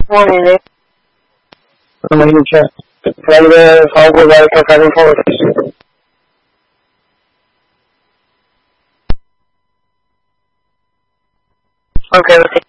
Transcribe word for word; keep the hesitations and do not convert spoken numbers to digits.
Morning, Nick. Morning, chat. Friday, how good I can carry forward. Okay, okay.